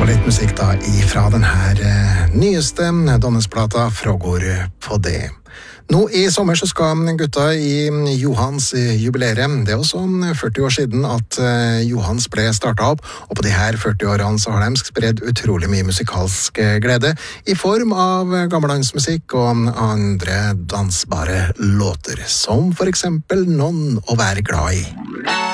litt musikk da ifra den her nyeste Donnes-plata Frågor på det. Nå i sommer så skal gutta i Johans jubilere. Det er også 40 år siden at Johans ble startet opp, og på de her 40 årene så har de spredd utrolig mye musikalsk glede i form av gammeldansmusikk og andre dansbare låter, som for eksempel Noen å være glad i.